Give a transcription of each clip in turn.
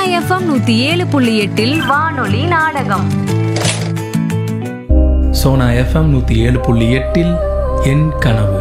FM 107.8 வானொலி நாடகம். Sona FM 107.8 என் கனவு.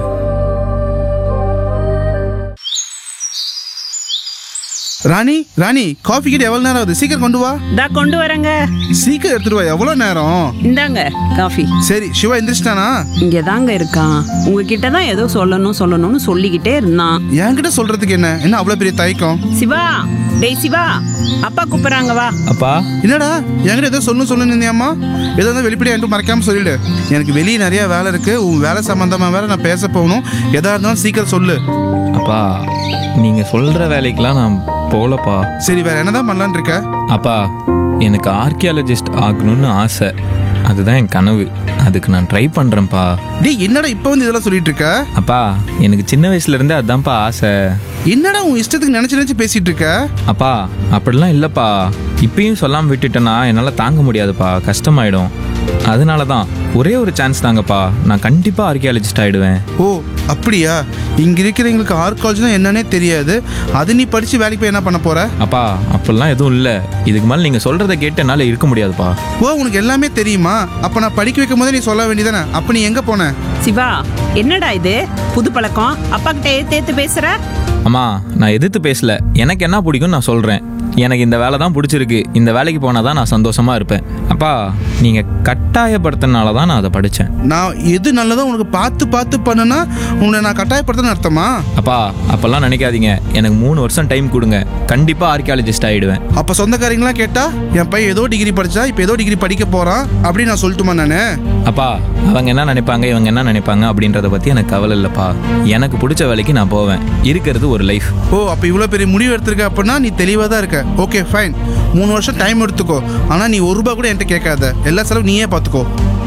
ராணி ராணி, காஃபி கிட்ட எவ்வளவு நேரம் ஆகுது? சீக்கிரம் கொண்டு வா. கொண்டு வரேங்க. சீக்கிரம் எடுத்துட்டு வா. எவ்வளவு நேரம்? இந்தாங்க காஃபி. சரி, சிவா எந்திரிச்சிட்டானா? இங்க தாங்க இருக்கான். உங்ககிட்ட தான் ஏதோ சொல்லணும்னு சொல்லிக்கிட்டே இருந்தான். என்கிட்ட சொல்றதுக்கு என்ன அவ்வளவு பெரிய தயக்கம்? சிவா, டேய் சிவா, அப்பா கூப்பிடுறாங்க, வா. அப்பா, என்னடா என்கிட்ட ஏதோ சொல்லணும்னு இருந்தியாமா? ஏதோ வந்து வெளிப்படையா என்கிட்ட மறைக்காம சொல்லிடு. எனக்கு வெளியே நிறைய வேலை இருக்கு. உன் வேலை சம்பந்தமா வேற நான் பேச போகணும். எதா இருந்தாலும் சீக்கிரம் சொல்லு. அப்பா, நீங்க சொல்ற வேலைக்கெல்லாம் நான் போகலப்பா. சரி, வேற என்னதான் பண்ணலான்னு இருக்க? அப்பா, எனக்கு ஆர்கியாலஜிஸ்ட் ஆகணும்னு ஆசை. அதுதான் என் கனவு. அதுக்கு நான் ட்ரை பண்றேன்ப்பா. டேய், என்னடா இப்ப வந்து இதெல்லாம் சொல்லிட்டு இருக்க? அப்பா, எனக்கு சின்ன வயசுல இருந்தே அதுதான்ப்பா ஆசை. என்னடா உன் இஷ்டத்துக்கு நினைச்சு பேசிட்டு இருக்க? அப்பா, அப்படிலாம் இல்லப்பா. இப்பயும் சொல்லாம விட்டுட்டேன்னா என்னால தாங்க முடியாதுப்பா, கஷ்டமாயிடும். அதனால தான் ஒரே ஒரு சான்ஸ் தாங்கப்பா. நான் கண்டிப்பா ஆர்கியாலஜிஸ்ட் ஆயிடுவேன். ஓ அப்படியா? இங்க இருக்கிறவங்களுக்கு ஆர்காலஜினா என்னன்னே தெரியாது. அது நீ படிச்சு வேலைக்கு போய் என்ன பண்ண போற? அப்பா, அப்படிலாம் எதுவும் இல்லை. இதுக்கு மேலே நீங்க சொல்றதை கேட்டு என்னால இருக்க முடியாதுப்பா. ஓ, உனக்கு எல்லாமே தெரியுமா? அப்ப நான் படிக்க வைக்கும் போதே நீ சொல்ல வேண்டியதானே. அப்ப நீ எங்க போன? சிவா, என்னடா இது புது பழக்கம்? அப்பா கிட்ட ஏத்து பேசுற? அம்மா, நான் எதிர்த்து பேசல. எனக்கு என்ன பிடிக்கும் நான் சொல்றேன். எனக்கு இந்த வேலை தான் பிடிச்சிருக்கு. இந்த வேலைக்கு போனால் தான் நான் சந்தோஷமா இருப்பேன். அப்பா, நீங்கள் கட்டாயப்படுத்தினால தான் நான் அதை படித்தேன். நான் எது நல்லதோ உனக்கு பார்த்து பண்ணுனா உன்னை நான் கட்டாயப்படுத்தணும்னு அர்த்தமா? அப்பா, அப்பெல்லாம் நினைக்காதீங்க. எனக்கு 3 வருஷம் டைம் கொடுங்க. கண்டிப்பாக ஆர்கியாலஜிஸ்ட் ஆகிடுவேன். அப்போ சொந்தக்காரங்களாம் கேட்டா என் பையன் ஏதோ டிகிரி படிச்சா இப்போ ஏதோ டிகிரி படிக்க போகிறான் அப்படின்னு நான் சொல்லட்டுமா நானு? அப்பா, அவங்க என்ன நினைப்பாங்க, இவங்க என்ன நினைப்பாங்க அப்படின்றத பற்றி எனக்கு கவலை இல்லைப்பா. எனக்கு பிடிச்ச வேலைக்கு நான் போவேன். இருக்கிறது ஒரு லைஃப். ஓ, அப்போ இவ்வளோ பெரிய முடிவு எடுத்திருக்க அப்படின்னா நீ தெளிவாக தான் இருக்க. ஓகே ஃபைன், 3 வருஷம் டைம் எடுத்துக்கோ. ஆனால் நீ ₹1 கூட என்கிட்ட கேட்காத. எல்லா செலவும் நீயே பார்த்துக்கோ.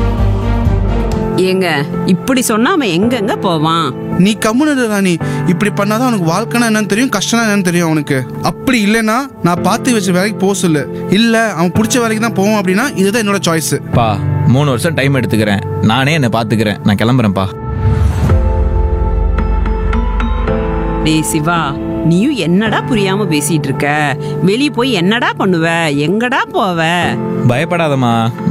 ஏங்க, இப்படி சொன்னா அவன் எங்கெங்க போவான்? நீ கம்முனு ராணி. இப்படி பண்ணாதான் அவனுக்கு வாழ்க்கைனா என்னன்னு தெரியும், கஷ்டம்னா என்னன்னு தெரியும் அவனுக்கு. அப்படி இல்லைன்னா நான் பார்த்து வச்ச வேலைக்கு போக சொல்லு. இல்லை அவன் பிடிச்ச வேலைக்கு தான் போவான் அப்படின்னா இதுதான் என்னோட சாய்ஸ். பா, 3 வருஷம் டைம் எடுத்துக்கிறேன். நானே என்னை பார்த்துக்கிறேன். நான் கிளம்புறேன்ப்பா. டேய் சிவா, நீயும் என்னடா புரியாம பேசிட்டு இருக்க? வெளியே போய் என்னடா பண்ணுவ? எங்கடா போவ? பயப்படாதம்மா,